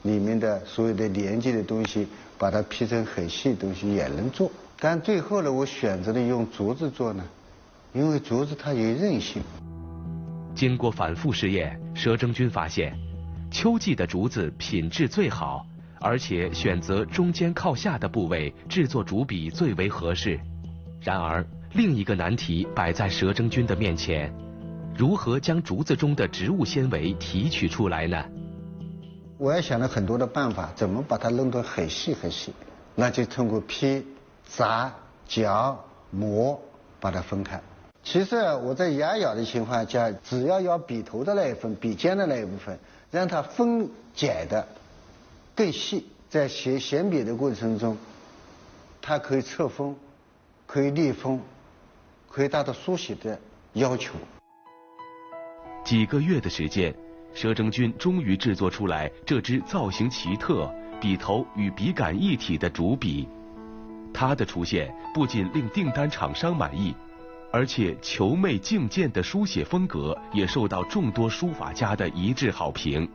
里面的所有的连接的东西，把它劈成很细的东西也能做。但最后呢，我选择了用竹子做呢，因为竹子它有韧性。 经过反复试验，佘征军发现，秋季的竹子品质最好，而且选择中间靠下的部位制作竹笔最为合适。然而，另一个难题摆在佘征军的面前：如何将竹子中的植物纤维提取出来呢？ 我也想了很多的办法，怎么把它弄得很细很细？那就通过劈、砸、绞、磨把它分开。其实我在压咬的情况下，只要咬笔头的那一份、笔尖的那一部分，让它分解的更细，在选笔的过程中，它可以侧锋，可以逆锋，可以达到书写的要求。 几个月的时间，佘征军终于制作出来这支造型奇特、笔头与笔杆一体的竹笔。它的出现不仅令订单厂商满意，而且遒媚静健的书写风格也受到众多书法家的一致好评。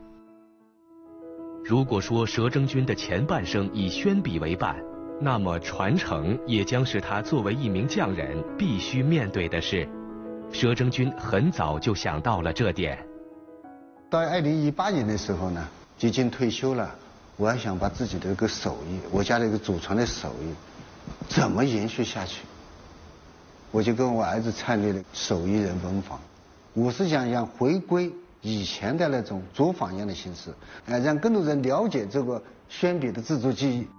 如果说佘征军的前半生以宣笔为伴，那么传承也将是他作为一名匠人必须面对的事。佘征军很早就想到了这点。 到2018年的时候呢，接近退休了，我还想把自己的一个手艺，我家的一个祖传的手艺，怎么延续下去？我就跟我儿子创立了手艺人文坊。我是想回归以前的那种作坊一样的形式，让更多人了解这个宣笔的制作技艺。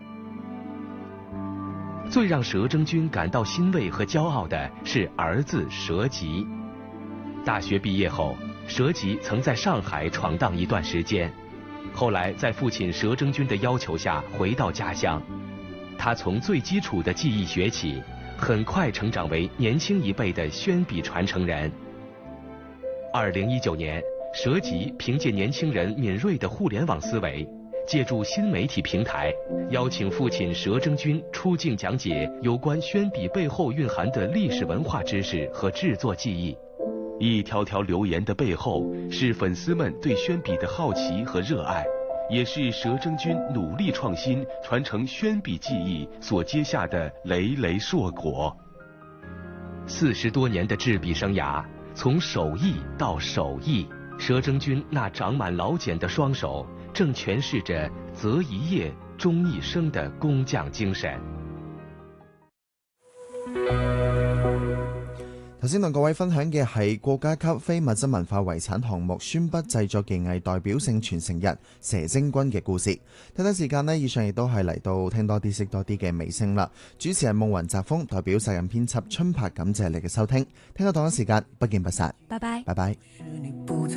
最让佘征军感到欣慰和骄傲的是儿子佘吉。大学毕业后，佘吉曾在上海闯荡一段时间，后来在父亲佘征军的要求下回到家乡。他从最基础的技艺学起，很快成长为年轻一辈的宣笔传承人。2019年，佘吉凭借年轻人敏锐的互联网思维，借助新媒体平台，邀请父亲佘征军出镜讲解有关宣笔背后蕴含的历史文化知识和制作技艺。一条条留言的背后，是粉丝们对宣笔的好奇和热爱，也是佘征军努力创新、传承宣笔技艺所结下的累累硕果。40多年的制笔生涯，从手艺到手艺，佘征军那长满老茧的双手，正诠释着择一业终一生的工匠精神。 頭先同各位分享嘅係國家級非物質文化遺產項目宣筆製作技藝代表性傳承人佘征軍嘅故事。睇睇時間呢，以上亦都係嚟到聽多啲識多啲嘅尾聲啦。主持人夢雲澤峰代表責任編輯春柏，感謝你嘅收聽。聽日同一時間不見不散。 拜拜。 拜拜。